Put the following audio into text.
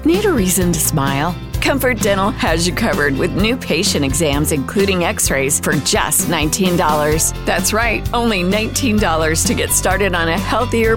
Need a reason to smile? Comfort Dental has you covered with new patient exams, including x-rays, for just $19. That's right, only $19 to get started on a healthier,